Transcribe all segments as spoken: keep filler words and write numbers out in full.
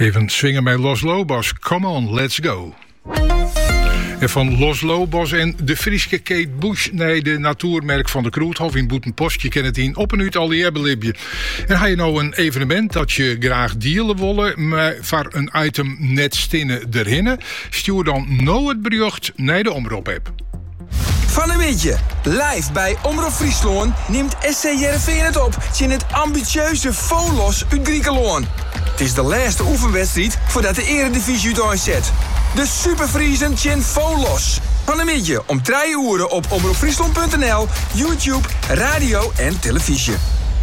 Even swingen met Los Lobos. Come on, let's go. En van Los Lobos en de Frieske Kate Bush naar de natuurmerk van de Kroethof in Boetenpost. Je kent het in op en uit al die hebbelibje. En ga je nou een evenement dat je graag dealen willen, maar voor een item net stinnen erhinnen, stuur dan nou het bericht naar de Omroep-app. Van een beetje. Live bij Omroep Friesland neemt S C Heerenveen het op in het ambitieuze Volos uit Griekenland. Het is de laatste oefenwedstrijd voordat de Eredivisie het aanzet. De Superfriesen tjen Volos. Van een beetje om drie uur op omroepfriesland punt n l, YouTube, radio en televisie.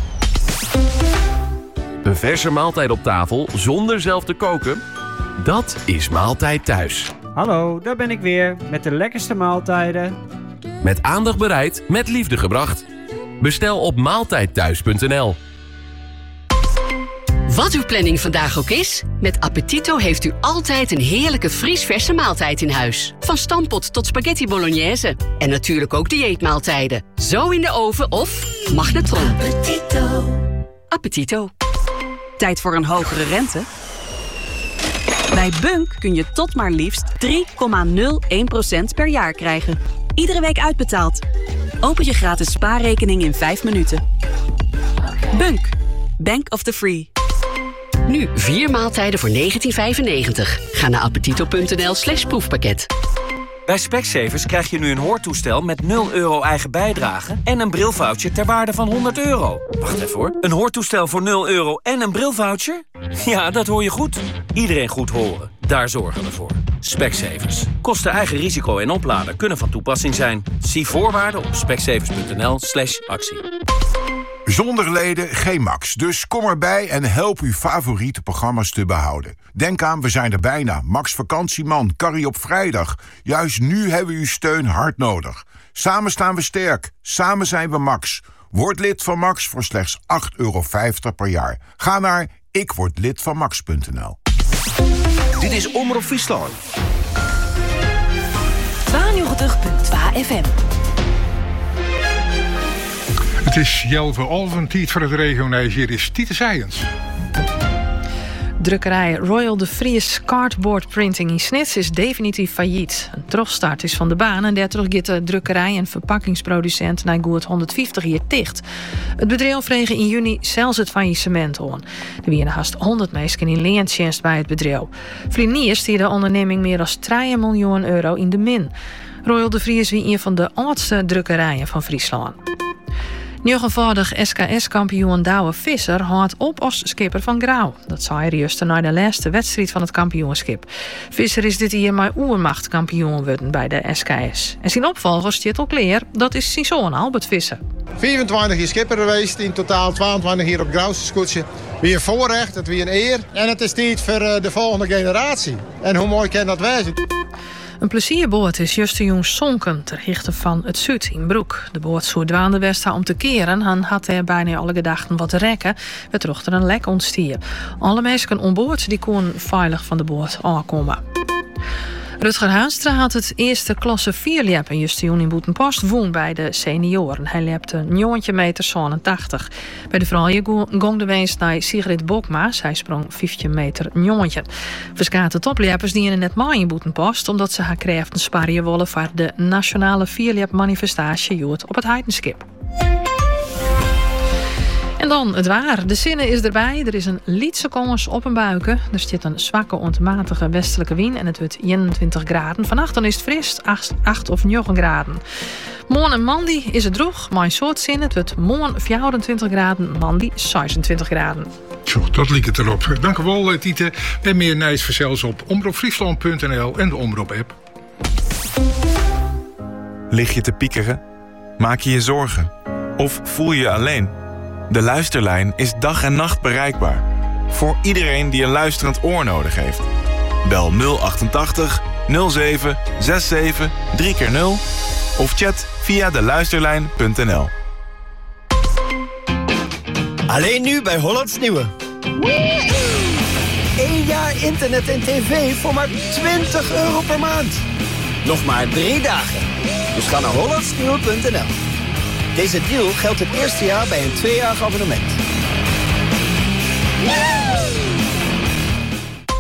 Een verse maaltijd op tafel zonder zelf te koken? Dat is Maaltijd Thuis. Hallo, daar ben ik weer met de lekkerste maaltijden. Met aandacht bereid, met liefde gebracht. Bestel op maaltijdthuis punt n l. Wat uw planning vandaag ook is, met Appetito heeft u altijd een heerlijke vriesverse maaltijd in huis. Van stampot tot spaghetti bolognese. En natuurlijk ook dieetmaaltijden. Zo in de oven of magnetron. Appetito. Appetito. Tijd voor een hogere rente? Bij Bunk kun je tot maar liefst drie komma nul één procent per jaar krijgen. Iedere week uitbetaald. Open je gratis spaarrekening in vijf minuten. Bunk. Bank of the Free. Nu vier maaltijden voor negentien vijfennegentig. Ga naar appetito punt n l slash proefpakket. Bij Specsavers krijg je nu een hoortoestel met nul euro eigen bijdrage en een brilvoucher ter waarde van honderd euro. Wacht even hoor. Een hoortoestel voor nul euro en een brilvoucher? Ja, dat hoor je goed. Iedereen goed horen. Daar zorgen we voor. Specsavers. Kosten eigen risico en oplader kunnen van toepassing zijn. Zie voorwaarden op specsavers punt n l slash actie. Zonder leden geen Max, dus kom erbij en help uw favoriete programma's te behouden. Denk aan, we zijn er bijna. Max Vakantieman, Carrie op vrijdag. Juist nu hebben we uw steun hard nodig. Samen staan we sterk, samen zijn we Max. Word lid van Max voor slechts acht euro vijftig per jaar. Ga naar ik word lid van max punt n l. Dit is Omroep Friesland. tweeënnegentig komma twee F M. Het is Jelve Alven, tijd voor het regionijs. Hier is Tiete Sijens. Drukkerij Royal de Vries Cardboard Printing in Snits is definitief failliet. Een terugstart is van de baan en daardoor gaat de drukkerij en verpakkingsproducent na goed honderdvijftig jaar dicht. Het bedrijf kreeg in juni zelfs het faillissement aan. Er waren haast honderd mensen in leentjenst bij het bedrijf. Vlienier stier de onderneming meer dan drie miljoen euro in de min. Royal de Vries wie een van de oudste drukkerijen van Friesland. negenvoudig S K S-kampioen Douwe Visser houdt op als skipper van Grauw. Dat zei hij juist na de laatste wedstrijd van het kampioenschap. Visser is dit jaar met oermacht kampioen geworden bij de S K S. En zijn opvolger Stjittel Kleer, dat is zijn zoon Albert Visser. vierentwintig jaar skipper geweest, in totaal tweeëntwintig jaar op Grauwse scootje. Wie een voorrecht, het wie een eer. En het is tijd voor de volgende generatie. En hoe mooi kan dat wezen? Een plezierboot is juist jong zonken ter hichte van het Zuid in Broek. De boot zou dwaande best om te keren. Han had er bijna alle gedachten wat te rekken. We trocht er een lek ontstier. Alle mensen onboord die konden veilig van de boot aankomen. Rutger Haanstra had het eerste klasse vierlep en Justion in Boetenpost woon bij de senioren. Hij lepte negentien meter zevenentachtig. Bij de vrouwen gong de winst naar Sigrid Bokma. Zij sprong vijftien meter negentien. Verskate toplepers die in net maai in Boetenpost omdat ze haar krachten sparren willen voor de nationale vierlep manifestatie op het Heidenskip. En dan het waar. De zinnen is erbij. Er is een lietse kans op een buiken. Er zit een zwakke ontmatige westelijke wind en het wordt eenentwintig graden. Vannacht dan is het fris, acht of negen graden. Morgen en maandag is het droog, maar een soort zin. Het wordt morgen vierentwintig graden, maandag zesentwintig graden. Zo, dat liep het erop. Dank u wel, Tiete. En meer nieuws verzels op omroepfriesland punt n l en de Omroep-app. Lig je te piekeren? Maak je je zorgen? Of voel je je alleen? De luisterlijn is dag en nacht bereikbaar. Voor iedereen die een luisterend oor nodig heeft. Bel nul achtentachtig nul zeven zevenenzestig drie keer nul of chat via de luisterlijn punt n l. Alleen nu bij Hollands Nieuwe. Eén jaar internet en tv voor maar twintig euro per maand. Nog maar drie dagen. Dus ga naar hollands nieuwe punt n l. Deze deal geldt het eerste jaar bij een tweejarig abonnement.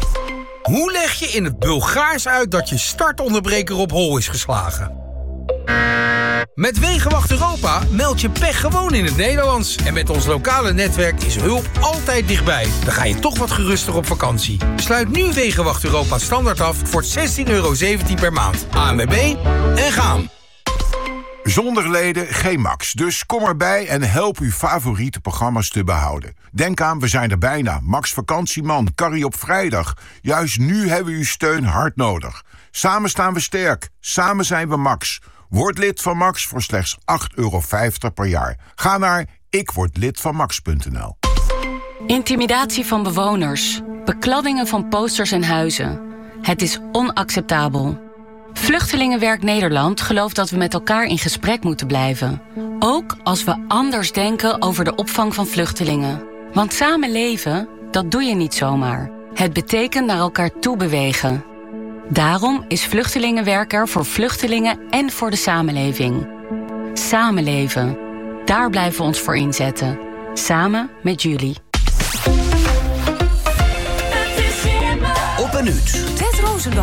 je in het Bulgaars uit dat je startonderbreker op hol is geslagen. Met Wegenwacht Europa meld je pech gewoon in het Nederlands. En met ons lokale netwerk is hulp altijd dichtbij. Dan ga je toch wat geruster op vakantie. Sluit nu Wegenwacht Europa standaard af voor zestien euro zeventien per maand. A N W B en gaan. Zonder leden geen Max, dus kom erbij en help uw favoriete programma's te behouden. Denk aan, we zijn er bijna. Max Vakantieman, Carrie op vrijdag. Juist nu hebben we uw steun hard nodig. Samen staan we sterk, samen zijn we Max. Word lid van Max voor slechts acht euro vijftig per jaar. Ga naar ikwordlidvanmax punt n l. Intimidatie van bewoners, bekladdingen van posters en huizen. Het is onacceptabel. Vluchtelingenwerk Nederland gelooft dat we met elkaar in gesprek moeten blijven. Ook als we anders denken over de opvang van vluchtelingen. Want samen leven, dat doe je niet zomaar. Het betekent naar elkaar toe bewegen. Daarom is Vluchtelingenwerk er voor vluchtelingen en voor de samenleving. Samenleven. Daar blijven we ons voor inzetten. Samen met jullie. Op een uur.